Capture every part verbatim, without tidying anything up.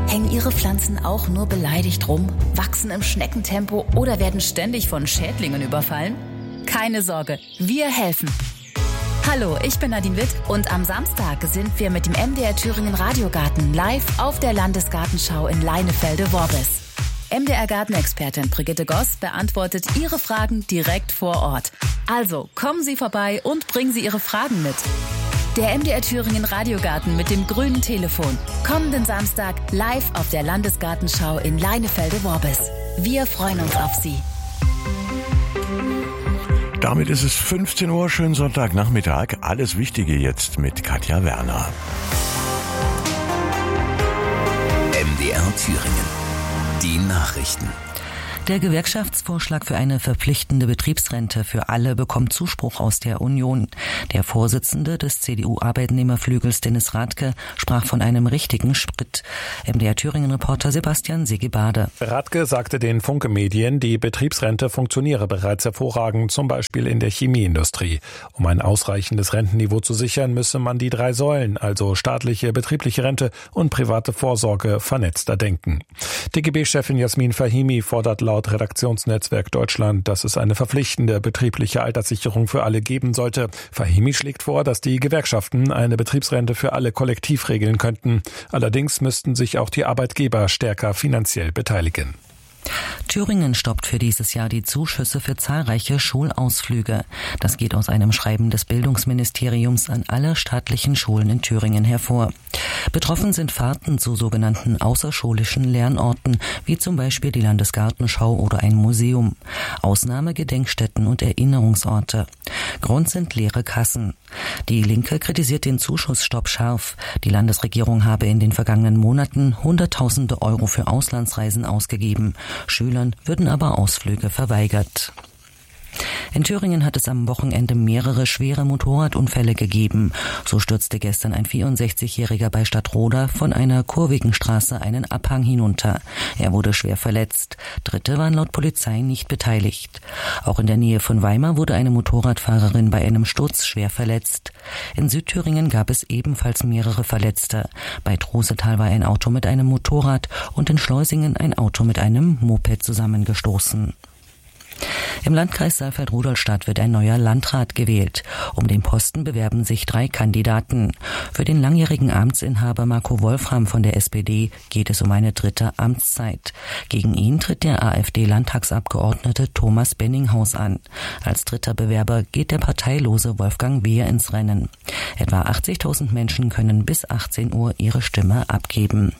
Hängen Ihre Pflanzen auch nur beleidigt rum, wachsen im Schneckentempo oder werden ständig von Schädlingen überfallen? Keine Sorge, wir helfen. Hallo, ich bin Nadine Witt und am Samstag sind wir mit dem M D R Thüringen Radiogarten live auf der Landesgartenschau in Leinefelde-Worbis. M D R-Gartenexpertin Brigitte Goss beantwortet Ihre Fragen direkt vor Ort. Also kommen Sie vorbei und bringen Sie Ihre Fragen mit. Der M D R Thüringen Radiogarten mit dem grünen Telefon. Kommenden Samstag live auf der Landesgartenschau in Leinefelde-Worbis. Wir freuen uns auf Sie. Damit ist es fünfzehn Uhr, schönen Sonntagnachmittag. Alles Wichtige jetzt mit Katja Werner. M D R Thüringen. Die Nachrichten. Der Gewerkschaftsvorschlag für eine verpflichtende Betriebsrente für alle bekommt Zuspruch aus der Union. Der Vorsitzende des C D U-Arbeitnehmerflügels Dennis Rathke sprach von einem richtigen Schritt. M D R Thüringen-Reporter Sebastian Segebade. Rathke sagte den Funke-Medien, die Betriebsrente funktioniere bereits hervorragend, zum Beispiel in der Chemieindustrie. Um ein ausreichendes Rentenniveau zu sichern, müsse man die drei Säulen, also staatliche, betriebliche Rente und private Vorsorge, vernetzter denken. D G B-Chefin Jasmin Fahimi fordert laut Redaktionsnetzwerk Deutschland, dass es eine verpflichtende betriebliche Alterssicherung für alle geben sollte. Fahimi schlägt vor, dass die Gewerkschaften eine Betriebsrente für alle kollektiv regeln könnten. Allerdings müssten sich auch die Arbeitgeber stärker finanziell beteiligen. Thüringen stoppt für dieses Jahr die Zuschüsse für zahlreiche Schulausflüge. Das geht aus einem Schreiben des Bildungsministeriums an alle staatlichen Schulen in Thüringen hervor. Betroffen sind Fahrten zu sogenannten außerschulischen Lernorten, wie zum Beispiel die Landesgartenschau oder ein Museum. Ausnahme Gedenkstätten und Erinnerungsorte. Grund sind leere Kassen. Die Linke kritisiert den Zuschussstopp scharf. Die Landesregierung habe in den vergangenen Monaten Hunderttausende Euro für Auslandsreisen ausgegeben. Schülern würden aber Ausflüge verweigert. In Thüringen hat es am Wochenende mehrere schwere Motorradunfälle gegeben. So stürzte gestern ein vierundsechzigjähriger bei Stadtroda von einer kurvigen Straße einen Abhang hinunter. Er wurde schwer verletzt. Dritte waren laut Polizei nicht beteiligt. Auch in der Nähe von Weimar wurde eine Motorradfahrerin bei einem Sturz schwer verletzt. In Südthüringen gab es ebenfalls mehrere Verletzte. Bei Trosetal war ein Auto mit einem Motorrad und in Schleusingen ein Auto mit einem Moped zusammengestoßen. Im Landkreis Saalfeld-Rudolstadt wird ein neuer Landrat gewählt. Um den Posten bewerben sich drei Kandidaten. Für den langjährigen Amtsinhaber Marco Wolfram von der S P D geht es um eine dritte Amtszeit. Gegen ihn tritt der AfD-Landtagsabgeordnete Thomas Benninghaus an. Als dritter Bewerber geht der parteilose Wolfgang Wehr ins Rennen. Etwa achtzigtausend Menschen können bis achtzehn Uhr ihre Stimme abgeben.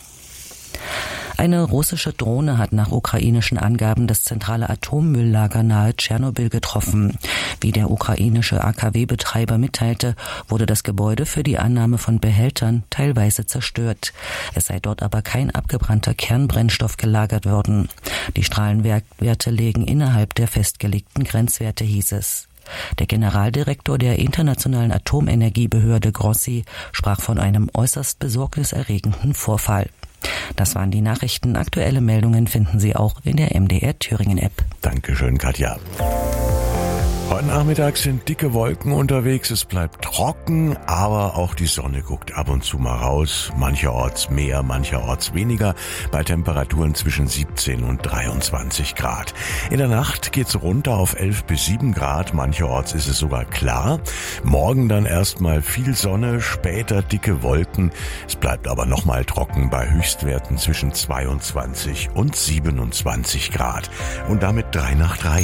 Eine russische Drohne hat nach ukrainischen Angaben das zentrale Atommülllager nahe Tschernobyl getroffen. Wie der ukrainische A K W-Betreiber mitteilte, wurde das Gebäude für die Annahme von Behältern teilweise zerstört. Es sei dort aber kein abgebrannter Kernbrennstoff gelagert worden. Die Strahlenwerte lägen innerhalb der festgelegten Grenzwerte, hieß es. Der Generaldirektor der Internationalen Atomenergiebehörde Grossi sprach von einem äußerst besorgniserregenden Vorfall. Das waren die Nachrichten. Aktuelle Meldungen finden Sie auch in der M D R Thüringen App. Dankeschön, Katja. Heute Nachmittag sind dicke Wolken unterwegs, es bleibt trocken, aber auch die Sonne guckt ab und zu mal raus, mancherorts mehr, mancherorts weniger, bei Temperaturen zwischen siebzehn und dreiundzwanzig Grad. In der Nacht geht's runter auf elf bis sieben Grad, mancherorts ist es sogar klar. Morgen dann erstmal viel Sonne, später dicke Wolken, es bleibt aber nochmal trocken bei Höchstwerten zwischen zweiundzwanzig und siebenundzwanzig Grad. Und damit drei nach drei.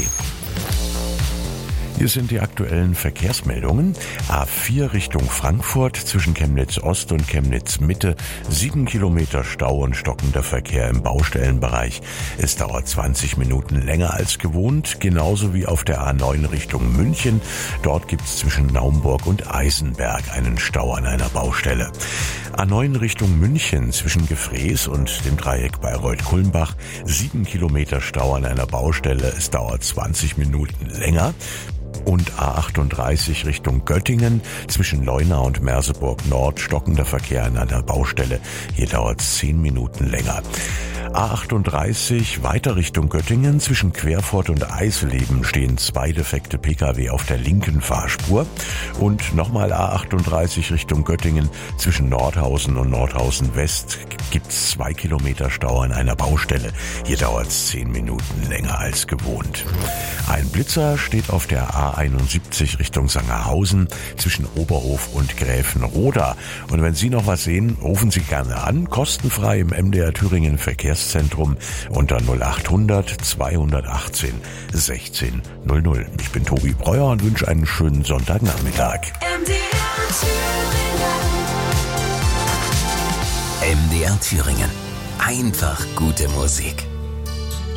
Hier sind die aktuellen Verkehrsmeldungen. A vier Richtung Frankfurt zwischen Chemnitz Ost und Chemnitz Mitte. Sieben Kilometer Stau und stockender Verkehr im Baustellenbereich. Es dauert zwanzig Minuten länger als gewohnt. Genauso wie auf der A neun Richtung München. Dort gibt's zwischen Naumburg und Eisenberg einen Stau an einer Baustelle. A neun Richtung München zwischen Gefrees und dem Dreieck Bayreuth-Kulmbach. Sieben Kilometer Stau an einer Baustelle. Es dauert zwanzig Minuten länger. Und A achtunddreißig Richtung Göttingen zwischen Leuna und Merseburg Nord stockender Verkehr an einer Baustelle. Hier dauert es zehn Minuten länger. A achtunddreißig weiter Richtung Göttingen. Zwischen Querfurt und Eisleben stehen zwei defekte Pkw auf der linken Fahrspur. Und nochmal A achtunddreißig Richtung Göttingen. Zwischen Nordhausen und Nordhausen West gibt's zwei Kilometer Stau an einer Baustelle. Hier dauert's zehn Minuten länger als gewohnt. Ein Blitzer steht auf der A einundsiebzig Richtung Sangerhausen zwischen Oberhof und Gräfenroda. Und wenn Sie noch was sehen, rufen Sie gerne an, kostenfrei im M D R Thüringen Verkehrszentrum unter null achthundert zweihundertachtzehn sechzehn null null. Ich bin Tobi Breuer und wünsche einen schönen Sonntagnachmittag. M D R Thüringen. Einfach gute Musik.